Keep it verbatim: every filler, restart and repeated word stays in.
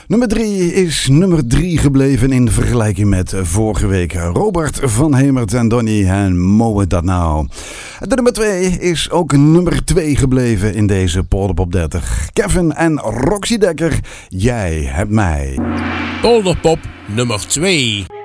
Nummer drie is nummer drie gebleven in vergelijking met vorige week. Robert van Hemert en Donny en Moe dat nou. De nummer twee is ook nummer twee gebleven in deze Polderpop dertig. Kevin en Roxy Dekker, jij hebt mij. Polderpop nummer twee.